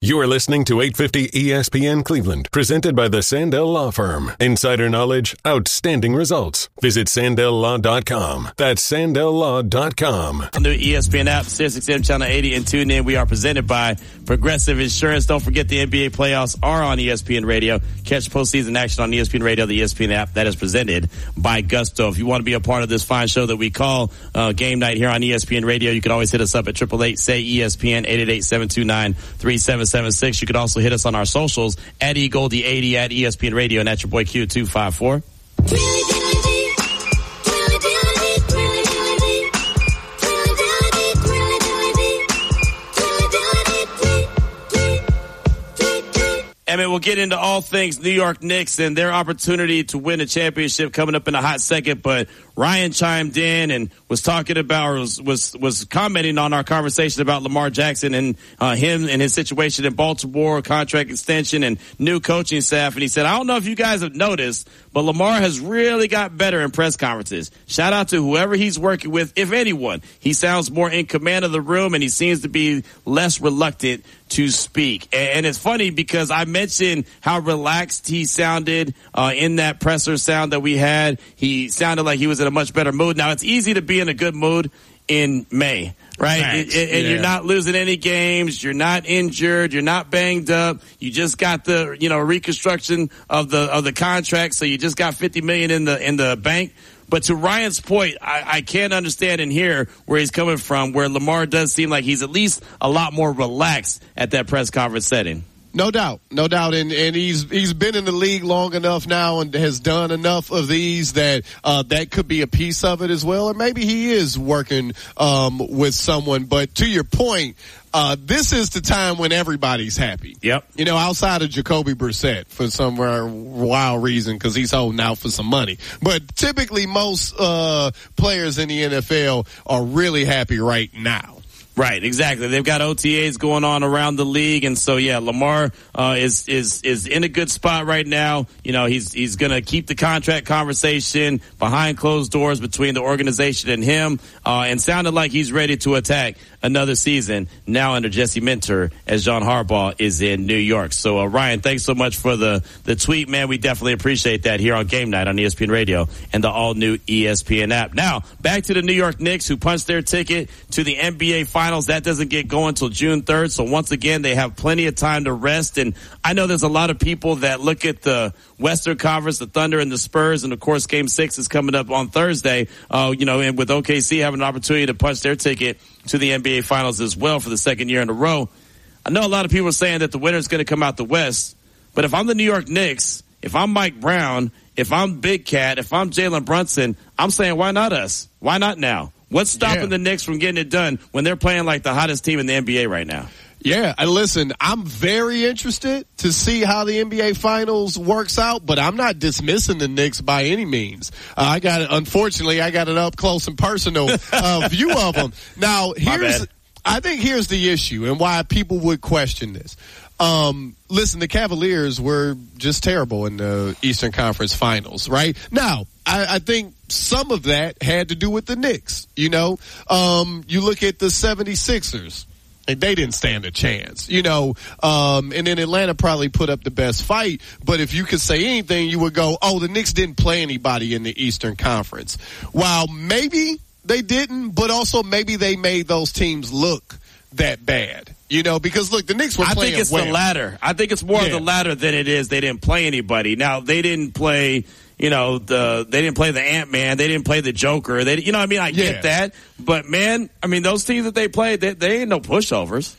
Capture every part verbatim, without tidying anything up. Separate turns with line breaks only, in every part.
You are listening to eight fifty E S P N Cleveland, presented by the Sandell Law Firm. Insider knowledge, outstanding results. Visit Sandell Law dot com. That's Sandell Law dot com.
On the E S P N app, Sirius X M Channel eighty, and tune in. We are presented by Progressive Insurance. Don't forget the N B A playoffs are on E S P N Radio. Catch postseason action on E S P N Radio, the E S P N app. That is presented by Gusto. If you want to be a part of this fine show that we call uh, Game Night here on E S P N Radio, you can always hit us up at eight eight eight, say E S P N, eight eight eight, seven two nine, three seven seven six. You could also hit us on our socials at E Goldie eighty, at E S P N Radio, and at your boy Q two five four. I mean, we'll get into all things New York Knicks and their opportunity to win a championship coming up in a hot second. But Ryan chimed in and was talking about, or was was, was commenting on our conversation about Lamar Jackson and uh, him and his situation in Baltimore, contract extension and new coaching staff. And he said, I don't know if you guys have noticed, but Lamar has really got better in press conferences. Shout out to whoever he's working with, if anyone. He sounds more in command of the room, and he seems to be less reluctant to speak. And it's funny because I mentioned how relaxed he sounded uh, in that presser sound that we had. He sounded like he was in a much better mood. Now, it's easy to be in a good mood in May, right? And, and yeah. You're not losing any games. You're not injured. You're not banged up. You just got the, you know, reconstruction of the of the contract. So you just got fifty million dollars in the in the bank. But to Ryan's point, I, I can't understand and hear where he's coming from, where Lamar does seem like he's at least a lot more relaxed at that press conference setting.
No doubt, no doubt, and and he's he's been in the league long enough now and has done enough of these that uh, that could be a piece of it as well. Or maybe he is working um, with someone. But to your point, uh, this is the time when everybody's happy.
Yep.
You know, outside of Jacoby Brissett for some wild reason because he's holding out for some money. But typically, most uh, players in the N F L are really happy right now.
Right, exactly. They've got O T As going on around the league, and so yeah, Lamar uh, is is is in a good spot right now. You know, he's he's going to keep the contract conversation behind closed doors between the organization and him, uh, and sounded like he's ready to attack another season now under Jesse Minter as John Harbaugh is in New York. So uh, Ryan, thanks so much for the the tweet, man. We definitely appreciate that here on Game Night on E S P N Radio and the all new E S P N app. Now back to the New York Knicks, who punched their ticket to the N B A Finals. That doesn't get going until June third. So once again, they have plenty of time to rest. And I know there's a lot of people that look at the Western Conference, the Thunder and the Spurs. And of course, game six is coming up on Thursday. Uh, you know, and with O K C having an opportunity to punch their ticket to the N B A Finals as well for the second year in a row. I know a lot of people are saying that the winner is going to come out the West. But if I'm the New York Knicks, if I'm Mike Brown, if I'm Big Cat, if I'm Jalen Brunson, I'm saying, why not us? Why not now? What's stopping yeah. the Knicks from getting it done when they're playing like the hottest team in the N B A right now?
Yeah, and listen, I'm very interested to see how the N B A Finals works out, but I'm not dismissing the Knicks by any means. Uh, I got it. Unfortunately, I got an up close and personal uh, view of them. Now, here's, I think here's the issue and why people would question this. Um, listen, the Cavaliers were just terrible in the Eastern Conference Finals, right? Now, I, I think some of that had to do with the Knicks. You know, um, you look at the seventy-sixers. And they didn't stand a chance, you know, um, and then Atlanta probably put up the best fight. But if you could say anything, you would go, oh, the Knicks didn't play anybody in the Eastern Conference. While maybe they didn't, but also maybe they made those teams look that bad. You know, because, look, the Knicks were playing well.
I think it's well. the latter. I think it's more yeah. of the latter than it is they didn't play anybody. Now, they didn't play, you know, the they didn't play the Ant-Man. They didn't play the Joker. They, you know what I mean? I yeah. get that. But, man, I mean, those teams that they played, they, they ain't no pushovers.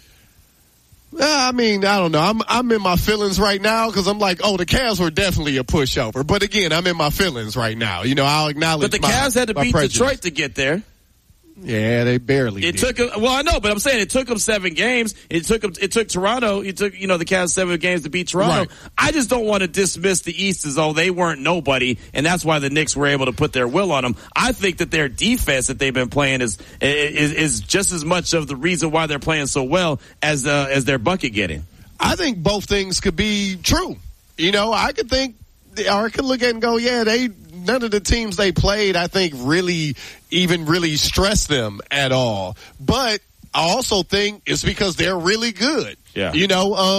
Uh, I mean, I don't know. I'm I'm in my feelings right now because I'm like, oh, the Cavs were definitely a pushover. But, again, I'm in my feelings right now. You know, I'll acknowledge
But the
my,
Cavs had to beat prejudice. Detroit to get there.
Yeah, they barely
It
did.
took them, well, I know, but I'm saying it took them seven games. It took them, it took Toronto, it took, you know, the Cavs seven games to beat Toronto.
Right.
I just don't want to dismiss the East as though they weren't nobody, and that's why the Knicks were able to put their will on them. I think that their defense that they've been playing is, is, is just as much of the reason why they're playing so well as, uh, as their bucket getting.
I think both things could be true. You know, I could think, or I could look at it and go, yeah, they, none of the teams they played, I think, really even really stressed them at all. But I also think it's because they're really good.
Yeah.
You know, um,